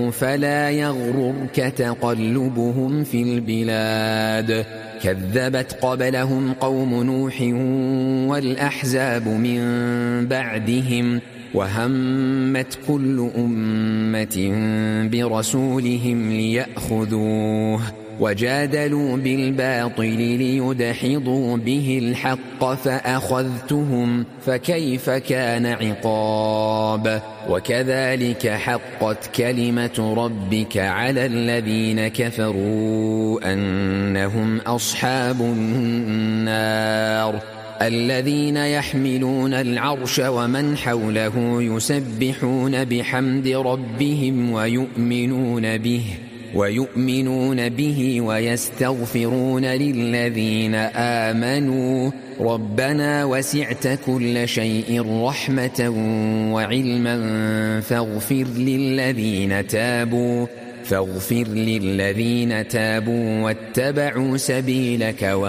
فلا يغررك تقلبهم في البلاد كذبت قبلهم قوم نوح والأحزاب من بعدهم وهمت كل أمة برسولهم ليأخذوه وجادلوا بالباطل ليدحضوا به الحق فأخذتهم فكيف كان عقاب وكذلك حقت كلمة ربك على الذين كفروا أنهم أصحاب النار الذين يحملون العرش ومن حوله يسبحون بحمد ربهم ويؤمنون به ويستغفرون للذين آمنوا ربنا وسعت كل شيء رحمة وعلما فاغفر للذين تابوا واتبعوا سبيلك